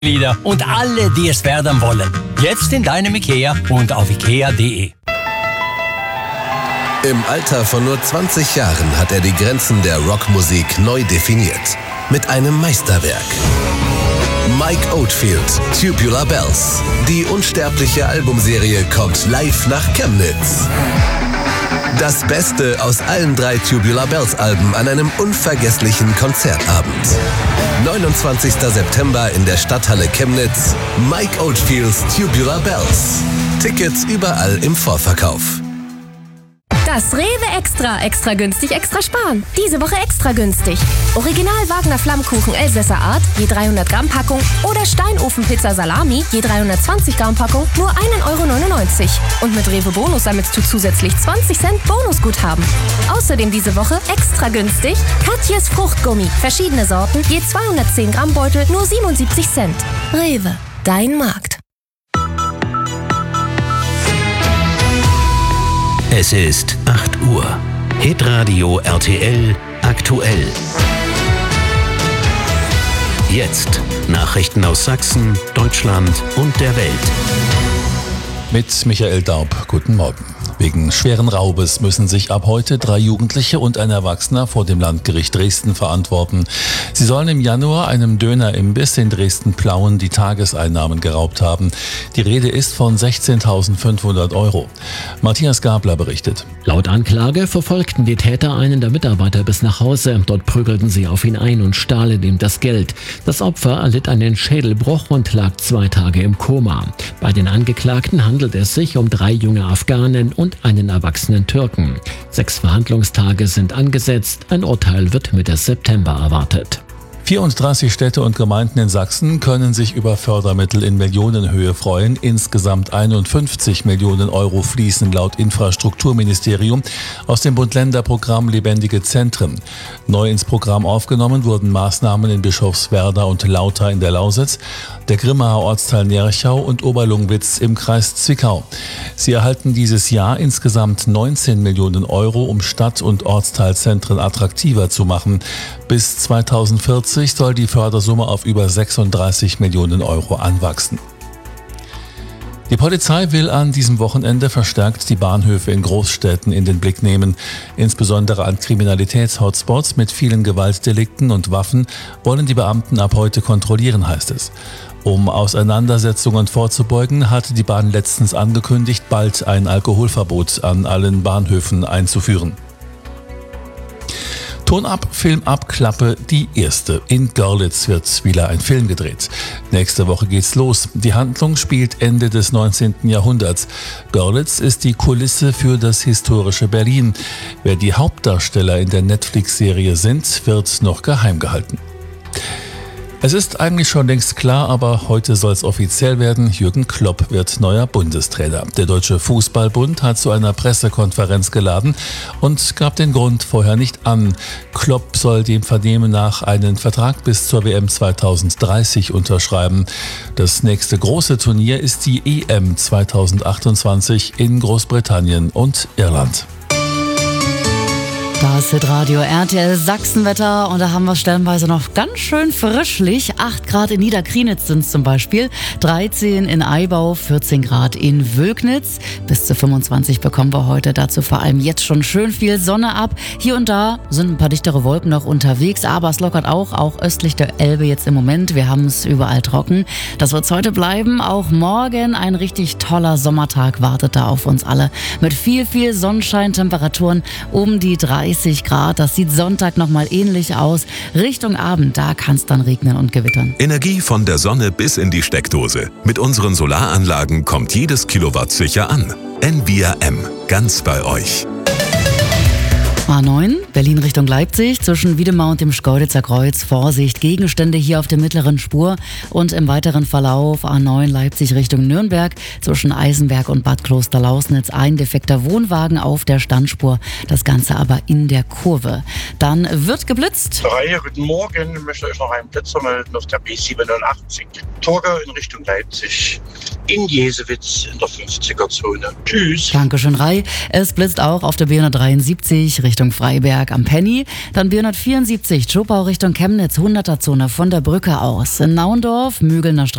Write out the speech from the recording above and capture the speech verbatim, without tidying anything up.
Lieder und alle, die es werden wollen. Jetzt in deinem IKEA und auf ikea punkt de. Im Alter von nur zwanzig Jahren hat er die Grenzen der Rockmusik neu definiert. Mit einem Meisterwerk. Mike Oldfield, Tubular Bells. Die unsterbliche Albumserie kommt live nach Chemnitz. Das Beste aus allen drei Tubular Bells Alben an einem unvergesslichen Konzertabend. neunundzwanzigster September in der Stadthalle Chemnitz. Mike Oldfields Tubular Bells. Tickets überall im Vorverkauf. Das Rewe Extra, extra günstig, extra sparen. Diese Woche extra günstig. Original Wagner Flammkuchen Elsässer Art, je dreihundert Gramm Packung oder Steinofenpizza Salami, je dreihundertzwanzig Gramm Packung, nur ein Euro neunundneunzig. Und mit Rewe Bonus sammelst du zusätzlich zwanzig Cent Bonusguthaben. Außerdem diese Woche extra günstig Katjes Fruchtgummi, verschiedene Sorten, je zweihundertzehn Gramm Beutel, nur siebenundsiebzig Cent. Rewe, dein Markt. Es ist acht Uhr. Hitradio R T L aktuell. Jetzt Nachrichten aus Sachsen, Deutschland und der Welt. Mit Michael Daub, guten Morgen. Wegen schweren Raubes müssen sich ab heute drei Jugendliche und ein Erwachsener vor dem Landgericht Dresden verantworten. Sie sollen im Januar einem Dönerimbiss in Dresden-Plauen die Tageseinnahmen geraubt haben. Die Rede ist von sechzehntausendfünfhundert Euro. Matthias Gabler berichtet. Laut Anklage verfolgten die Täter einen der Mitarbeiter bis nach Hause. Dort prügelten sie auf ihn ein und stahlen ihm das Geld. Das Opfer erlitt einen Schädelbruch und lag zwei Tage im Koma. Bei den Angeklagten handelt es sich um drei junge Afghanen und einen erwachsenen Türken. Sechs Verhandlungstage sind angesetzt. Ein Urteil wird Mitte September erwartet. vierunddreißig Städte und Gemeinden in Sachsen können sich über Fördermittel in Millionenhöhe freuen. Insgesamt einundfünfzig Millionen Euro fließen laut Infrastrukturministerium aus dem Bund-Länder-Programm Lebendige Zentren. Neu ins Programm aufgenommen wurden Maßnahmen in Bischofswerda und Lauter in der Lausitz, der Grimmaer Ortsteil Nerchau und Oberlungwitz im Kreis Zwickau. Sie erhalten dieses Jahr insgesamt neunzehn Millionen Euro, um Stadt- und Ortsteilzentren attraktiver zu machen. Bis zweitausendvierzig soll die Fördersumme auf über sechsunddreißig Millionen Euro anwachsen. Die Polizei will an diesem Wochenende verstärkt die Bahnhöfe in Großstädten in den Blick nehmen. Insbesondere an Kriminalitäts-Hotspots mit vielen Gewaltdelikten und Waffen wollen die Beamten ab heute kontrollieren, heißt es. Um Auseinandersetzungen vorzubeugen, hatte die Bahn letztens angekündigt, bald ein Alkoholverbot an allen Bahnhöfen einzuführen. Ton ab, Film ab, Klappe, die erste. In Görlitz wird wieder ein Film gedreht. Nächste Woche geht's los. Die Handlung spielt Ende des neunzehnten Jahrhunderts. Görlitz ist die Kulisse für das historische Berlin. Wer die Hauptdarsteller in der Netflix-Serie sind, wird noch geheim gehalten. Es ist eigentlich schon längst klar, aber heute soll es offiziell werden. Jürgen Klopp wird neuer Bundestrainer. Der Deutsche Fußballbund hat zu einer Pressekonferenz geladen und gab den Grund vorher nicht an. Klopp soll dem Vernehmen nach einen Vertrag bis zur W M zweitausenddreißig unterschreiben. Das nächste große Turnier ist die E M zweitausendachtundzwanzig in Großbritannien und Irland. Das Hitradio R T L Sachsenwetter und da haben wir stellenweise noch ganz schön frischlich. acht Grad in Niederkrienitz sind es zum Beispiel, dreizehn in Eibau, vierzehn Grad in Wögnitz. Bis zu fünfundzwanzig bekommen wir heute, dazu vor allem jetzt schon schön viel Sonne ab. Hier und da sind ein paar dichtere Wolken noch unterwegs, aber es lockert auch, auch östlich der Elbe jetzt im Moment. Wir haben es überall trocken. Das wird es heute bleiben. Auch morgen ein richtig toller Sommertag wartet da auf uns alle. Mit viel, viel Sonnenschein, Temperaturen um die dreißig Grad. Das sieht Sonntag nochmal ähnlich aus. Richtung Abend, da kann es dann regnen und gewittern. Energie von der Sonne bis in die Steckdose. Mit unseren Solaranlagen kommt jedes Kilowatt sicher an. N V R M, ganz bei euch. A neun, Berlin Richtung Leipzig, zwischen Wiedemar und dem Schkeuditzer Kreuz. Vorsicht, Gegenstände hier auf der mittleren Spur. Und im weiteren Verlauf A neun Leipzig Richtung Nürnberg, zwischen Eisenberg und Bad Klosterlausnitz. Ein defekter Wohnwagen auf der Standspur, das Ganze aber in der Kurve. Dann wird geblitzt. Drei, guten Morgen, ich möchte euch noch einen Blitzer melden auf der B siebenundachtzig. Torgau in Richtung Leipzig. in Jesewitz in der fünfziger-Zone. Tschüss. Dankeschön, Rai. Es blitzt auch auf der B hundertdreiundsiebzig Richtung Freiberg am Penny. Dann B hundertvierundsiebzig Zschopau Richtung Chemnitz, hunderter Zone von der Brücke aus. In Naundorf, Mügelner Straße.